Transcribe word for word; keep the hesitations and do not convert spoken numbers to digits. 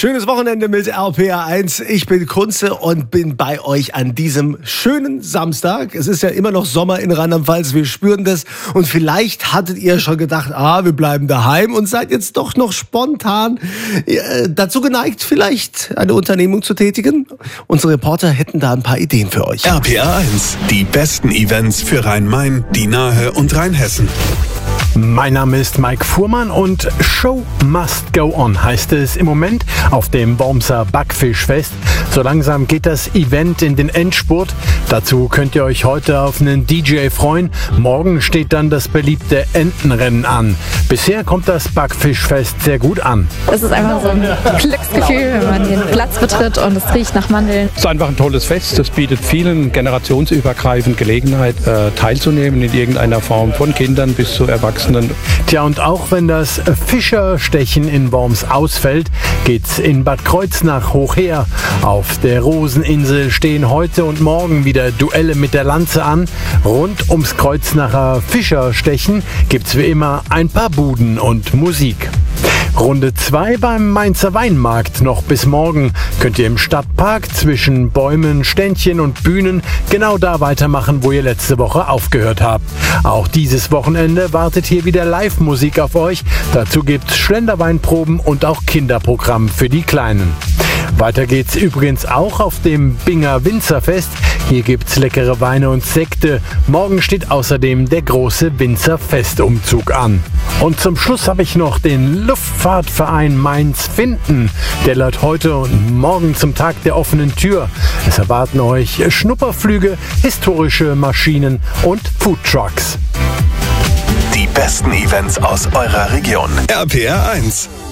Schönes Wochenende mit R P R eins. Ich bin Kunze und bin bei euch an diesem schönen Samstag. Es ist ja immer noch Sommer in Rheinland-Pfalz, wir spüren das. Und vielleicht hattet ihr schon gedacht, ah, wir bleiben daheim und seid jetzt doch noch spontan äh, dazu geneigt, vielleicht eine Unternehmung zu tätigen. Unsere Reporter hätten da ein paar Ideen für euch. R P R eins, die besten Events für Rhein-Main, die Nahe und Rheinhessen. Mein Name ist Mike Fuhrmann und Show must go on heißt es im Moment auf dem Wormser Backfischfest. So langsam geht das Event in den Endspurt. Dazu könnt ihr euch heute auf einen D J freuen. Morgen steht dann das beliebte Entenrennen an. Bisher kommt das Backfischfest sehr gut an. Es ist einfach so ein Glücksgefühl, wenn man den Platz betritt und es riecht nach Mandeln. Es ist einfach ein tolles Fest. Es bietet vielen generationsübergreifend Gelegenheit, äh, teilzunehmen in irgendeiner Form, von Kindern bis zu Erwachsenen. Tja, und auch wenn das Fischerstechen in Worms ausfällt, geht's in Bad Kreuznach hoch her. Auf der Roseninsel stehen heute und morgen wieder Duelle mit der Lanze an. Rund ums Kreuznacher Fischerstechen gibt's wie immer ein paar Buden und Musik. Runde zwei beim Mainzer Weinmarkt noch bis morgen. Könnt ihr im Stadtpark zwischen Bäumen, Ständchen und Bühnen genau da weitermachen, wo ihr letzte Woche aufgehört habt. Auch dieses Wochenende wartet hier wieder Live-Musik auf euch. Dazu gibt's Schlenderweinproben und auch Kinderprogramm für die Kleinen. Weiter geht's übrigens auch auf dem Binger Winzerfest. Hier gibt's leckere Weine und Sekte. Morgen steht außerdem der große Winzerfestumzug an. Und zum Schluss habe ich noch den Luftfahrtverein Mainz-Finden. Der lädt heute und morgen zum Tag der offenen Tür. Es erwarten euch Schnupperflüge, historische Maschinen und Foodtrucks. Die besten Events aus eurer Region. R P R eins.